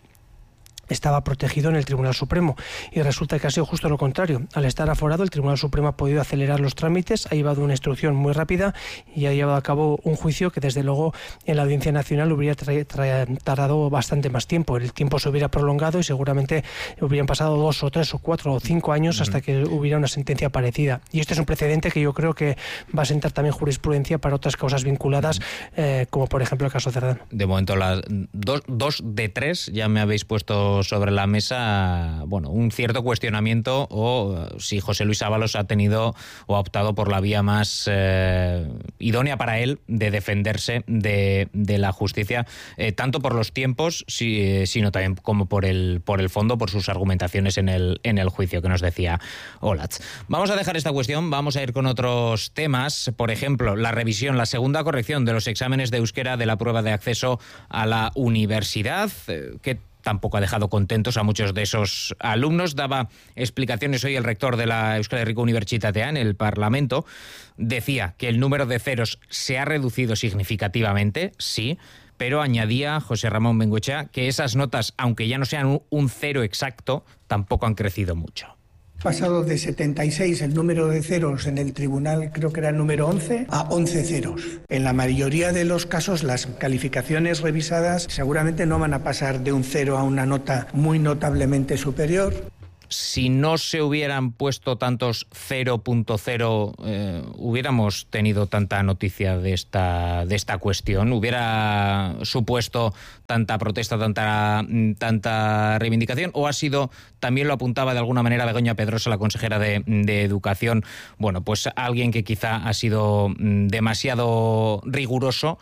estaba protegido en el Tribunal Supremo, y resulta que ha sido justo lo contrario. Al estar aforado, el Tribunal Supremo ha podido acelerar los trámites, ha llevado una instrucción muy rápida y ha llevado a cabo un juicio que desde luego en la Audiencia Nacional hubiera tra- tra- tardado bastante más tiempo. El tiempo se hubiera prolongado y seguramente hubieran pasado dos o tres o cuatro o cinco años uh-huh. hasta que hubiera una sentencia parecida. Y este es un precedente que yo creo que va a sentar también jurisprudencia para otras causas vinculadas, uh-huh. eh, como por ejemplo el caso Cerdán. De momento las dos, dos de tres ya me habéis puesto sobre la mesa, bueno, un cierto cuestionamiento o si José Luis Ábalos ha tenido o ha optado por la vía más eh, idónea para él de defenderse de, de la justicia, eh, tanto por los tiempos, si, sino también como por el por el fondo, por sus argumentaciones en el en el juicio que nos decía Olatz. Vamos a dejar esta cuestión, vamos a ir con otros temas, por ejemplo, la revisión, la segunda corrección de los exámenes de euskera de la prueba de acceso a la universidad, eh, que tampoco ha dejado contentos a muchos de esos alumnos. Daba explicaciones hoy el rector de la Euskal Herriko Unibertsitatea en el Parlamento. Decía que el número de ceros se ha reducido significativamente, sí, pero añadía José Ramón Bengoechea que esas notas, aunque ya no sean un, un cero exacto, tampoco han crecido mucho. Pasado de setenta y seis el número de ceros en el tribunal, creo que era el número once, a once ceros. En la mayoría de los casos las calificaciones revisadas seguramente no van a pasar de un cero a una nota muy notablemente superior. Si no se hubieran puesto tantos cero punto cero, eh, hubiéramos tenido tanta noticia de esta de esta cuestión, hubiera supuesto tanta protesta, tanta tanta reivindicación, o ha sido, también lo apuntaba de alguna manera Begoña Pedrosa, la consejera de, de Educación, bueno, pues alguien que quizá ha sido demasiado riguroso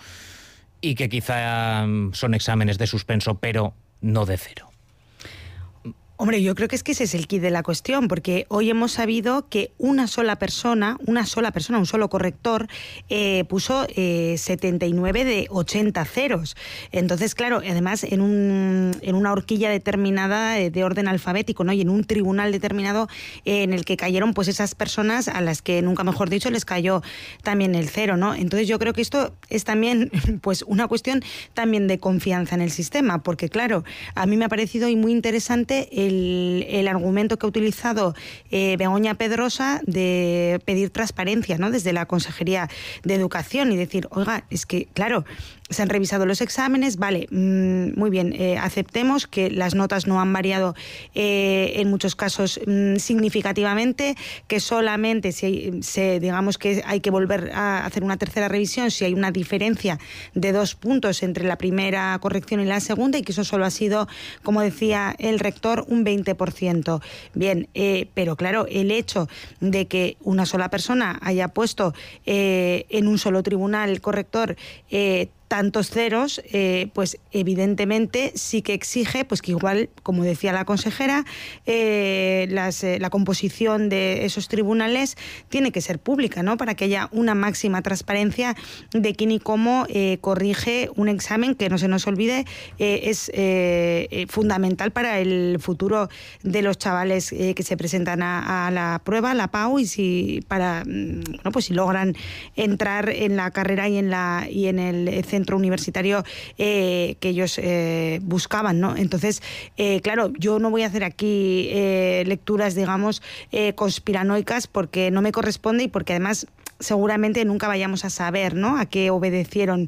y que quizá son exámenes de suspenso, pero no de cero. Hombre, yo creo que es que ese es el quid de la cuestión, porque hoy hemos sabido que una sola persona, una sola persona, un solo corrector, eh, puso eh, setenta y nueve de ochenta ceros. Entonces, claro, además en, un, en una horquilla determinada eh, de orden alfabético, ¿no? Y en un tribunal determinado eh, en el que cayeron pues esas personas a las que, nunca mejor dicho, les cayó también el cero, ¿no? Entonces yo creo que esto es también pues una cuestión también de confianza en el sistema, porque claro, a mí me ha parecido hoy muy interesante el El, el argumento que ha utilizado eh, Begoña Pedrosa de pedir transparencia, ¿no? Desde la Consejería de Educación y decir, oiga, es que, claro, se han revisado los exámenes, vale, mmm, muy bien, eh, aceptemos que las notas no han variado eh, en muchos casos mmm, significativamente, que solamente si hay, se, digamos que hay que volver a hacer una tercera revisión si hay una diferencia de dos puntos entre la primera corrección y la segunda, y que eso solo ha sido, como decía el rector, un veinte por ciento. Bien, eh, pero claro, el hecho de que una sola persona haya puesto eh, en un solo tribunal corrector eh, tantos ceros, eh, pues evidentemente sí que exige pues que igual, como decía la consejera, eh, las, eh, la composición de esos tribunales tiene que ser pública, ¿no? Para que haya una máxima transparencia de quién y cómo eh, corrige un examen que, no se nos olvide, eh, es eh, fundamental para el futuro de los chavales eh, que se presentan a, a la prueba, la P A U, y si para bueno, pues si logran entrar en la carrera y en la y en el centro centro universitario eh, que ellos eh, buscaban, ¿no? Entonces, eh, claro, yo no voy a hacer aquí eh, lecturas, digamos, eh, conspiranoicas, porque no me corresponde y porque además seguramente nunca vayamos a saber, ¿no?, a qué obedecieron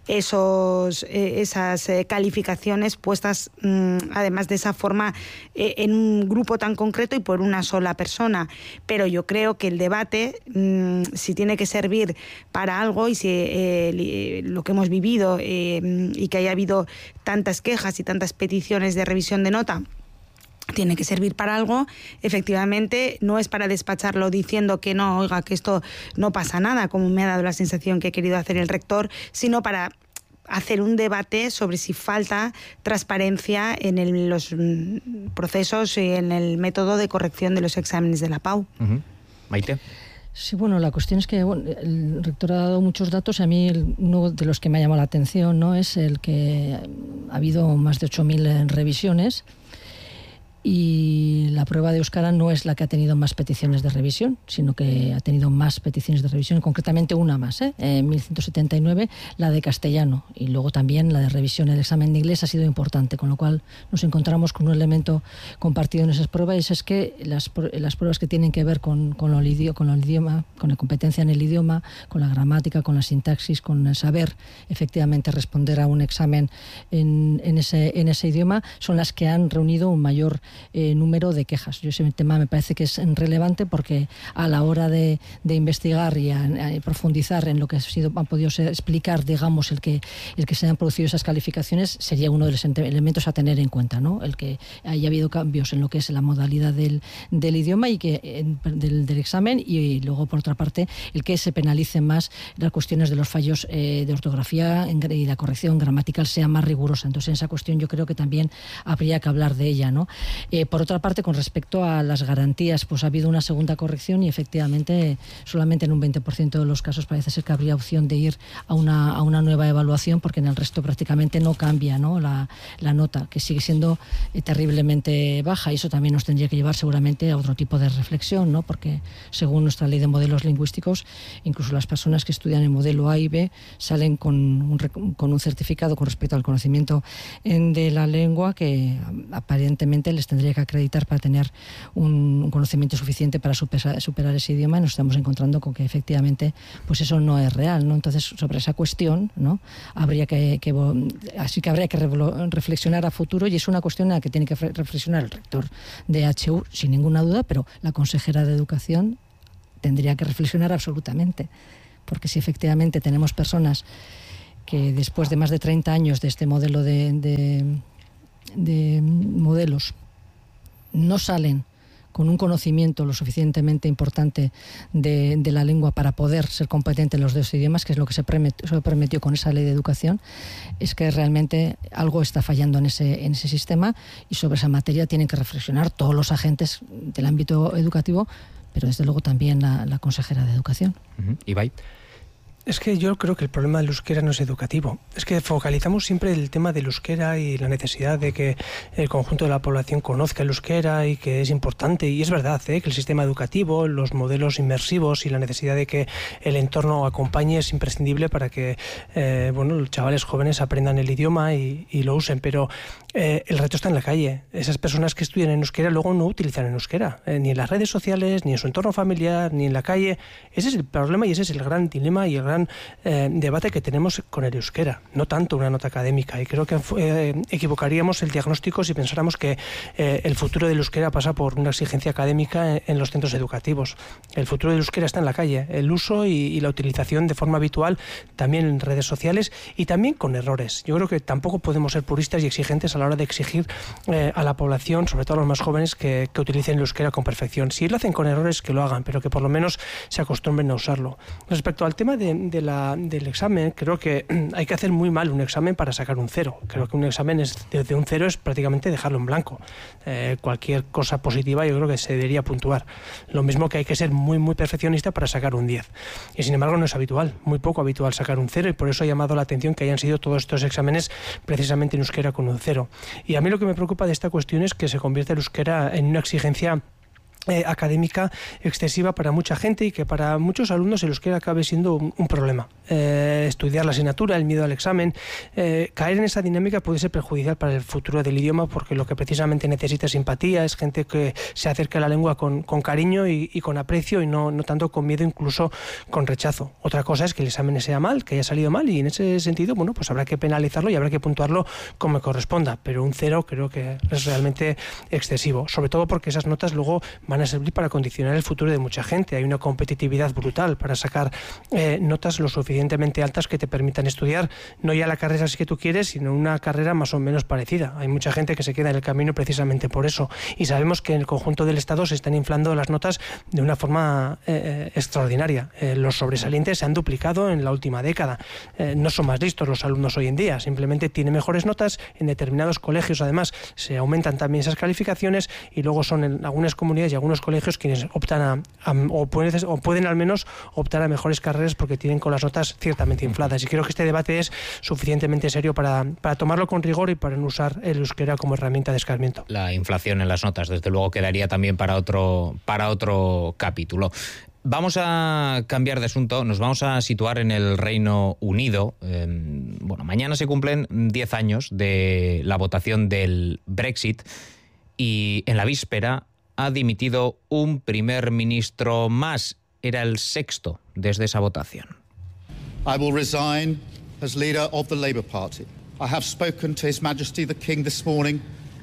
esos eh, esas eh, calificaciones puestas, mmm, además de esa forma, eh, en un grupo tan concreto y por una sola persona. Pero yo creo que el debate, mmm, si tiene que servir para algo, y si eh, lo que hemos vivido eh, y que haya habido tantas quejas y tantas peticiones de revisión de nota tiene que servir para algo, efectivamente no es para despacharlo diciendo que no, oiga, que esto no pasa nada, como me ha dado la sensación que ha querido hacer el rector, sino para hacer un debate sobre si falta transparencia en el, los procesos y en el método de corrección de los exámenes de la P A U. Uh-huh. Maite. Sí, bueno, la cuestión es que bueno, el rector ha dado muchos datos. A mí el, uno de los que me ha llamado la atención, ¿no?, es el que ha habido más de ocho mil revisiones. Y la prueba de euskera no es la que ha tenido más peticiones de revisión, sino que ha tenido más peticiones de revisión, concretamente una más, ¿eh? Eh, mil ciento setenta y nueve, la de castellano, y luego también la de revisión. El examen de inglés ha sido importante, con lo cual nos encontramos con un elemento compartido en esas pruebas, y eso es que las, las pruebas que tienen que ver con, con, el idioma, con el idioma, con la competencia en el idioma, con la gramática, con la sintaxis, con el saber efectivamente responder a un examen en, en, ese, en ese idioma, son las que han reunido un mayor Eh, número de quejas. Yo ese tema me parece que es relevante porque a la hora de, de investigar y a, a profundizar en lo que ha sido, han podido ser, explicar, digamos, el que el que se han producido esas calificaciones, sería uno de los elementos a tener en cuenta, ¿no? El que haya habido cambios en lo que es la modalidad del, del idioma y que en, del, del examen, y, y luego por otra parte el que se penalicen más las cuestiones de los fallos eh, de ortografía y la corrección gramatical sea más rigurosa. Entonces, en esa cuestión yo creo que también habría que hablar de ella, ¿no? Eh, por otra parte, con respecto a las garantías, pues ha habido una segunda corrección y efectivamente solamente en un veinte por ciento de los casos parece ser que habría opción de ir a una, a una nueva evaluación, porque en el resto prácticamente no cambia, ¿no?, la, la nota, que sigue siendo eh, terriblemente baja, y eso también nos tendría que llevar seguramente a otro tipo de reflexión, ¿no?, porque según nuestra ley de modelos lingüísticos, incluso las personas que estudian el modelo A y B salen con un, con un certificado con respecto al conocimiento en, de la lengua que aparentemente les tendría que acreditar para tener un, un conocimiento suficiente para superar, superar ese idioma, y nos estamos encontrando con que efectivamente pues eso no es real, ¿no? Entonces, sobre esa cuestión, ¿no?, habría que, que así que habría que reflexionar a futuro, y es una cuestión en la que tiene que reflexionar el rector de H U sin ninguna duda, pero la consejera de Educación tendría que reflexionar absolutamente, porque si efectivamente tenemos personas que después de más de treinta años de este modelo de, de, de modelos no salen con un conocimiento lo suficientemente importante de, de la lengua para poder ser competente en los dos idiomas, que es lo que se prometió, se prometió con esa ley de educación, es que realmente algo está fallando en ese, en ese sistema, y sobre esa materia tienen que reflexionar todos los agentes del ámbito educativo, pero desde luego también la, la consejera de Educación. Uh-huh. Ibai. Es que yo creo que el problema del euskera no es educativo. Es que focalizamos siempre el tema del euskera y la necesidad de que el conjunto de la población conozca el euskera, y que es importante. Y es verdad, ¿eh?, que el sistema educativo, los modelos inmersivos y la necesidad de que el entorno acompañe es imprescindible para que eh, bueno, los chavales jóvenes aprendan el idioma y, y lo usen. Pero eh, el reto está en la calle. Esas personas que estudian en euskera luego no utilizan en euskera, eh, ni en las redes sociales, ni en su entorno familiar, ni en la calle. Ese es el problema y ese es el gran dilema y el gran Eh, debate que tenemos con el euskera, no tanto una nota académica. Y creo que eh, equivocaríamos el diagnóstico si pensáramos que eh, el futuro del euskera pasa por una exigencia académica en, en los centros educativos. El futuro del euskera está en la calle, el uso y, y la utilización de forma habitual, también en redes sociales y también con errores. Yo creo que tampoco podemos ser puristas y exigentes a la hora de exigir eh, a la población, sobre todo a los más jóvenes, que, que utilicen el euskera con perfección. Si lo hacen con errores, que lo hagan, pero que por lo menos se acostumbren a usarlo. Respecto al tema de, de la del examen, creo que hay que hacer muy mal un examen para sacar un cero. Creo que un examen es, desde un cero es prácticamente dejarlo en blanco. Eh, cualquier cosa positiva yo creo que se debería puntuar. Lo mismo que hay que ser muy muy perfeccionista para sacar un diez. Y sin embargo no es habitual, muy poco habitual sacar un cero, y por eso ha llamado la atención que hayan sido todos estos exámenes precisamente en euskera con un cero. Y a mí lo que me preocupa de esta cuestión es que se convierte el euskera en una exigencia Eh, académica excesiva para mucha gente, y que para muchos alumnos el euskera acabe siendo un, un problema. Eh, estudiar la asignatura, el miedo al examen, eh, caer en esa dinámica puede ser perjudicial para el futuro del idioma, porque lo que precisamente necesita es simpatía, es gente que se acerque a la lengua con, con cariño y, y con aprecio, y no, no tanto con miedo, incluso con rechazo. Otra cosa es que el examen sea mal, que haya salido mal, y en ese sentido, bueno, pues habrá que penalizarlo y habrá que puntuarlo como corresponda, pero un cero creo que es realmente excesivo, sobre todo porque esas notas luego van a servir para condicionar el futuro de mucha gente. Hay una competitividad brutal para sacar eh, notas lo suficientemente altas que te permitan estudiar no ya la carrera que tú quieres, sino una carrera más o menos parecida. Hay mucha gente que se queda en el camino precisamente por eso, y sabemos que en el conjunto del Estado se están inflando las notas de una forma eh, extraordinaria. Eh, los sobresalientes se han duplicado en la última década. Eh, no son más listos los alumnos hoy en día, simplemente tienen mejores notas. En determinados colegios además se aumentan también esas calificaciones, y luego son en algunas comunidades y algunos colegios quienes optan a, a o, pueden, o pueden al menos optar a mejores carreras porque tienen con las notas ciertamente infladas. Y creo que este debate es suficientemente serio para, para tomarlo con rigor y para no usar el euskera como herramienta de escarmiento. La inflación en las notas, desde luego, quedaría también para otro, para otro capítulo. Vamos a cambiar de asunto, nos vamos a situar en el Reino Unido. Eh, bueno, mañana se cumplen diez años de la votación del Brexit y en la víspera ha dimitido un primer ministro más. Era el sexto desde esa votación. I will resign as leader of the Labour Party. I have spoken to His Majesty the King this morning.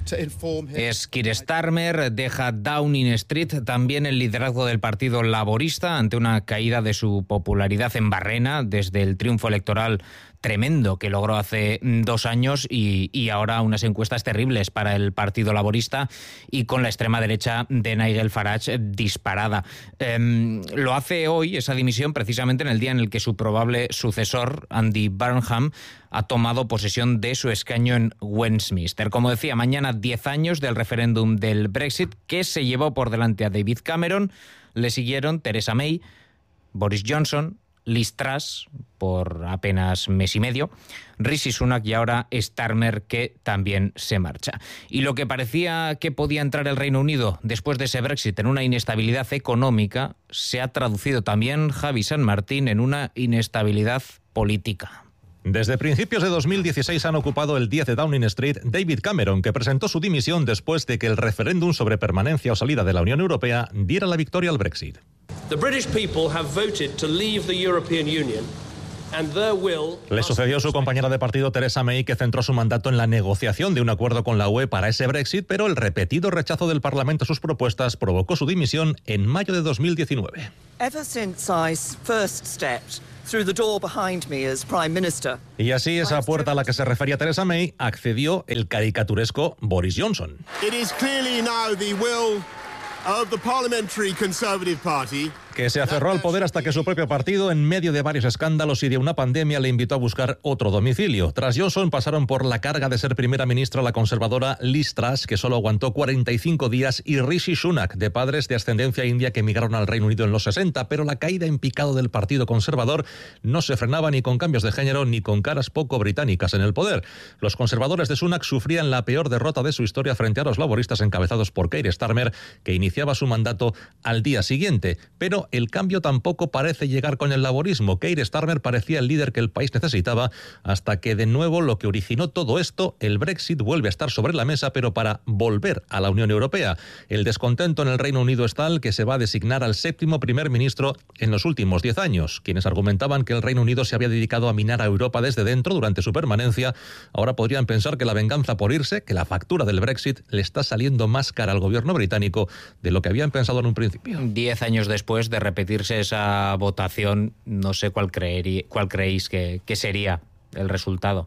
Es Keir Starmer, deja Downing Street, también el liderazgo del Partido Laborista ante una caída de su popularidad en Barrena desde el triunfo electoral tremendo que logró hace dos años y, y ahora unas encuestas terribles para el Partido Laborista y con la extrema derecha de Nigel Farage disparada. Eh, lo hace hoy, esa dimisión, precisamente en el día en el que su probable sucesor, Andy Burnham, ha tomado posesión de su escaño en Westminster. Como decía, mañana diez años del referéndum del Brexit, que se llevó por delante a David Cameron. Le siguieron Theresa May, Boris Johnson, Liz Truss por apenas mes y medio, Rishi Sunak y ahora Starmer, que también se marcha. Y lo que parecía que podía entrar el Reino Unido después de ese Brexit en una inestabilidad económica se ha traducido también, Javi San Martín, en una inestabilidad política. Desde principios de dos mil dieciséis han ocupado el diez de Downing Street David Cameron, que presentó su dimisión después de que el referéndum sobre permanencia o salida de la Unión Europea diera la victoria al Brexit. The British people have voted to leave the European Union. Le sucedió su compañera de partido Theresa May, que centró su mandato en la negociación de un acuerdo con la U E para ese Brexit, pero el repetido rechazo del Parlamento a sus propuestas provocó su dimisión en mayo de dos mil diecinueve. Ever since I first stepped through the door behind me as Prime Minister. Y así, esa puerta a la que se refería Theresa May, accedió el caricaturesco Boris Johnson. It is clearly now the will of the Parliamentary Conservative Party, que se aferró al poder hasta que su propio partido, en medio de varios escándalos y de una pandemia, le invitó a buscar otro domicilio. Tras Johnson pasaron por la carga de ser primera ministra la conservadora Liz Truss, que solo aguantó cuarenta y cinco días, y Rishi Sunak, de padres de ascendencia india que emigraron al Reino Unido en los sesenta, pero la caída en picado del Partido Conservador no se frenaba ni con cambios de género ni con caras poco británicas en el poder. Los conservadores de Sunak sufrían la peor derrota de su historia frente a los laboristas encabezados por Keir Starmer, que iniciaba su mandato al día siguiente, pero el cambio tampoco parece llegar con el laborismo. Keir Starmer parecía el líder que el país necesitaba, hasta que de nuevo lo que originó todo esto, el Brexit, vuelve a estar sobre la mesa, pero para volver a la Unión Europea. El descontento en el Reino Unido es tal que se va a designar al séptimo primer ministro en los últimos diez años. Quienes argumentaban que el Reino Unido se había dedicado a minar a Europa desde dentro durante su permanencia, ahora podrían pensar que la venganza por irse, que la factura del Brexit, le está saliendo más cara al gobierno británico de lo que habían pensado en un principio. Diez años después de repetirse esa votación, no sé cuál, creerí, cuál creéis que, que sería el resultado,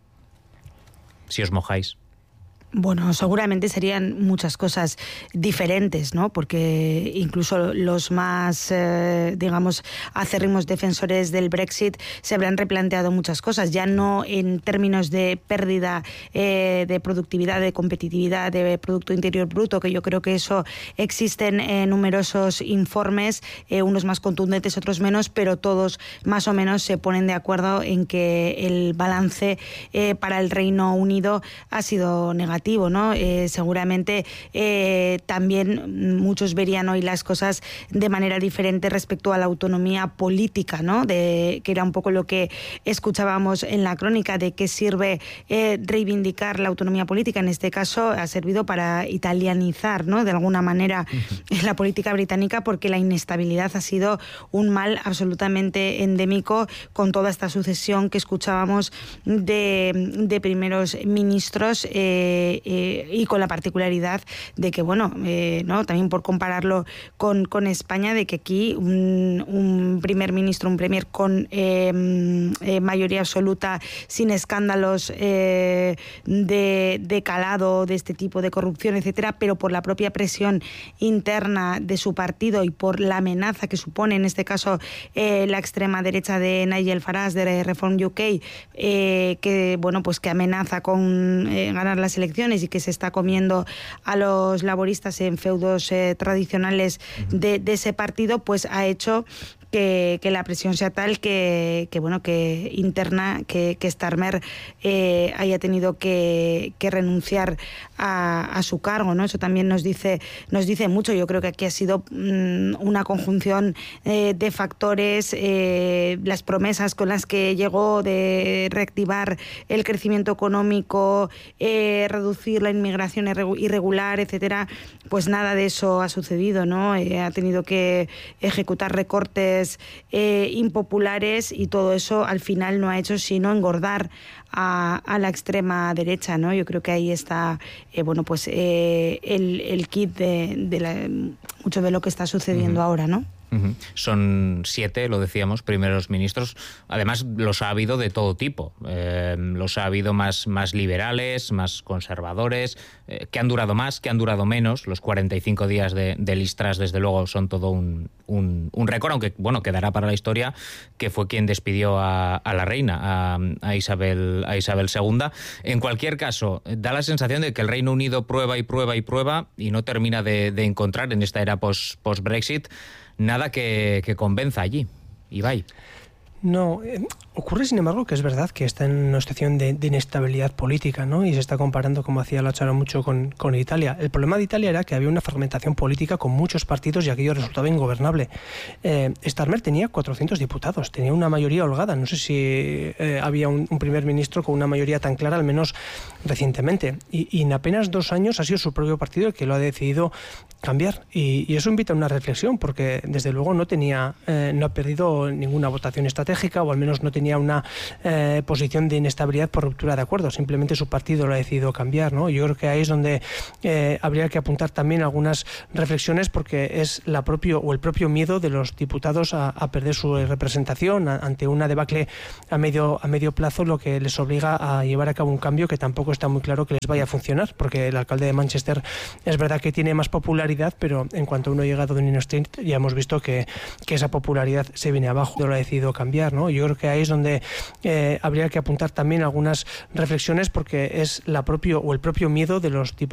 si os mojáis. Bueno, seguramente serían muchas cosas diferentes, ¿no? Porque incluso los más, eh, digamos, acérrimos defensores del Brexit se habrán replanteado muchas cosas, ya no en términos de pérdida eh, de productividad, de competitividad, de Producto Interior Bruto, que yo creo que eso existen eh, numerosos informes, eh, unos más contundentes, otros menos, pero todos más o menos se ponen de acuerdo en que el balance eh, para el Reino Unido ha sido negativo. ¿no? Eh, seguramente eh, también muchos verían hoy las cosas de manera diferente respecto a la autonomía política, ¿no? De, que era un poco lo que escuchábamos en la crónica, de qué sirve eh, reivindicar la autonomía política. En este caso ha servido para italianizar, ¿no? De alguna manera uh-huh. la política británica, porque la inestabilidad ha sido un mal absolutamente endémico, con toda esta sucesión que escuchábamos de, de primeros ministros eh, Eh, y con la particularidad de que, bueno, eh, ¿no? también por compararlo con, con España, de que aquí un, un primer ministro, un premier con eh, eh, mayoría absoluta, sin escándalos eh, de, de calado, de este tipo de corrupción, etcétera, pero por la propia presión interna de su partido y por la amenaza que supone, en este caso, eh, la extrema derecha de Nigel Farage, de Reform U K, eh, que, bueno, pues que amenaza con eh, ganar las elecciones elecciones y que se está comiendo a los laboristas en feudos eh, tradicionales de, de ese partido, pues ha hecho Que, que la presión sea tal que, que bueno, que interna, que, que Starmer eh, haya tenido que, que renunciar a, a su cargo, ¿no? Eso también nos dice, nos dice mucho. Yo creo que aquí ha sido mmm, una conjunción eh, de factores, eh, las promesas con las que llegó de reactivar el crecimiento económico, eh, reducir la inmigración irregular, etcétera. Pues nada de eso ha sucedido, ¿no? Eh, ha tenido que ejecutar recortes Eh, impopulares y todo eso al final no ha hecho sino engordar a, a la extrema derecha, ¿no? Yo creo que ahí está eh, bueno pues eh, el, el kit de, de la, mucho de lo que está sucediendo uh-huh. ahora, ¿no? Uh-huh. Son siete, lo decíamos, primeros ministros. Además, los ha habido de todo tipo. Eh, los ha habido más, más liberales, más conservadores, eh, que han durado más, que han durado menos. Los cuarenta y cinco días de, de Liz Truss, desde luego, son todo un, un, un récord, aunque, bueno, quedará para la historia que fue quien despidió a, a la reina, a, a, Isabel, a Isabel segunda. En cualquier caso, da la sensación de que el Reino Unido prueba y prueba y prueba y no termina de, de encontrar en esta era post, post-Brexit nada que, que convenza allí. Ibai. No, eh, ocurre sin embargo que es verdad que está en una situación de, de inestabilidad política, ¿no? Y se está comparando, como hacía la Charo mucho, con, con Italia. El problema de Italia era que había una fragmentación política con muchos partidos y aquello resultaba ingobernable. Eh, Starmer tenía cuatrocientos diputados, tenía una mayoría holgada. No sé si eh, había un, un primer ministro con una mayoría tan clara, al menos recientemente. Y, y en apenas dos años ha sido su propio partido el que lo ha decidido cambiar. Y, y eso invita a una reflexión, porque desde luego no tenía, eh, no ha perdido ninguna votación estatal, o al menos no tenía una eh, posición de inestabilidad por ruptura de acuerdo, simplemente su partido lo ha decidido cambiar, ¿no? Yo creo que ahí es donde eh, habría que apuntar también algunas reflexiones, porque es la propio o el propio miedo de los diputados a, a perder su representación a, ante una debacle a medio, a medio plazo, lo que les obliga a llevar a cabo un cambio que tampoco está muy claro que les vaya a funcionar, porque el alcalde de Manchester es verdad que tiene más popularidad, pero en cuanto uno llega a Downing Street ya hemos visto que, que esa popularidad se viene abajo, lo ha decidido cambiar, ¿no? Yo creo que ahí es donde eh, habría que apuntar también algunas reflexiones, porque es la propio o el propio miedo de los